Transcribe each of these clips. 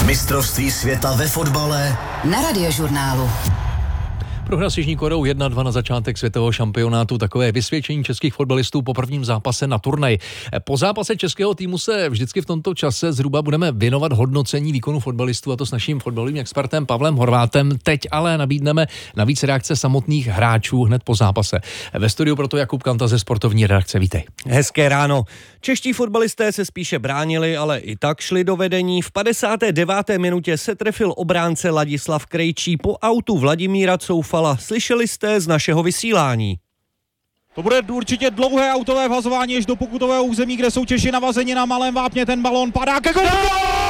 Mistrovství světa ve fotbale na Radiožurnálu. Prohra s Jižní Koreou 1-2 na začátek světového šampionátu, takové vysvědčení českých fotbalistů po prvním zápase na turnaj. Po zápase českého týmu se vždycky v tomto čase zhruba budeme věnovat hodnocení výkonu fotbalistů, a to s naším fotbalovým expertem Pavlem Horvátem. Teď ale nabídneme navíc reakce samotných hráčů hned po zápase. Ve studiu proto Jakub Kanta ze sportovní redakce. Vítej. Hezké ráno. Čeští fotbalisté se spíše bránili, ale i tak šli do vedení. V 59. minutě se trefil obránce Ladislav Krejčí po autu Vladimíra Coufala. Slyšeli jste z našeho vysílání. To bude určitě dlouhé autové vhazování až do pokutového území, kde jsou Češi navazeni na malém vápně. Ten balón padá ke gólu!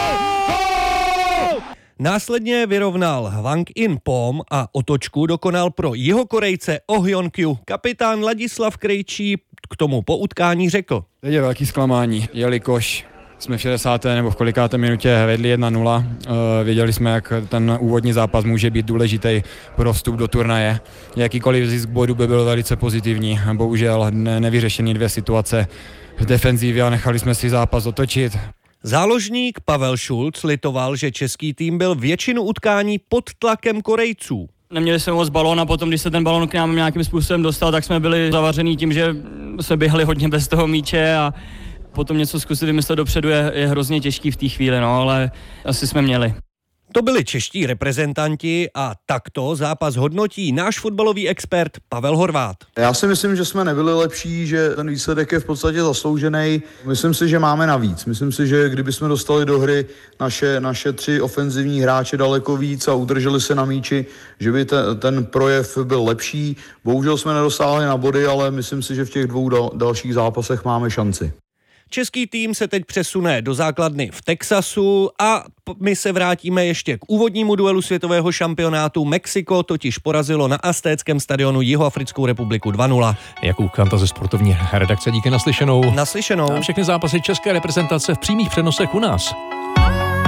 Následně vyrovnal Hwang In-pom a otočku dokonal pro Jihokorejce Oh Yeon-kyu. Kapitán Ladislav Krejčí k tomu po utkání řekl. Teď je velký zklamání, jelikož jsme v 60. nebo v kolikáté minutě vedli 1-0. Věděli jsme, jak ten úvodní zápas může být důležitý pro vstup do turnaje. Jakýkoliv zisk bodu by byl velice pozitivní. Bohužel nevyřešený 2 situace v defenzívě a nechali jsme si zápas otočit. Záložník Pavel Šulc litoval, že český tým byl většinu utkání pod tlakem Korejců. Neměli jsme moc balón a potom, když se ten balón k nám nějakým způsobem dostal, tak jsme byli zavaření tím, že jsme běhali hodně bez toho míče a potom něco zkusit vymyslet dopředu je hrozně těžký v té chvíli, no, ale asi jsme měli. To byli čeští reprezentanti a takto zápas hodnotí náš fotbalový expert Pavel Horvát. Já si myslím, že jsme nebyli lepší, že ten výsledek je v podstatě zasloužený. Myslím si, že máme navíc. Myslím si, že kdybychom dostali do hry naše 3 ofenzivní hráče daleko víc a udrželi se na míči, že by ten projev byl lepší. Bohužel jsme nedosáhli na body, ale myslím si, že v těch 2 dalších zápasech máme šanci. Český tým se teď přesune do základny v Texasu a my se vrátíme ještě k úvodnímu duelu světového šampionátu. Mexiko totiž porazilo na Aztéckém stadionu Jihoafrickou republiku 2-0. Jakub Kanta ze sportovní redakce, díky naslyšenou. Naslyšenou. A všechny zápasy české reprezentace v přímých přenosech u nás.